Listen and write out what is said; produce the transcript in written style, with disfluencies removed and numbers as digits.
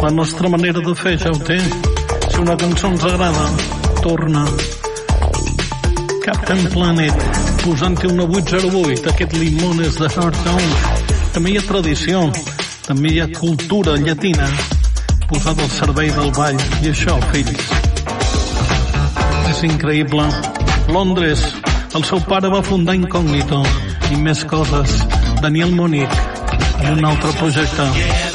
La nostra manera de fer ja ho té. Si una cançó ens agrada, torna. Captain Planet, posant-hi una 808, aquest Limones de Hearttown. També hi ha tradició, també hi ha cultura llatina posada al servei del ball. I això, fills, és increïble. Londres, el seu pare va fundar Incógnito i més coses. Daniel Monic, en un altre projecte.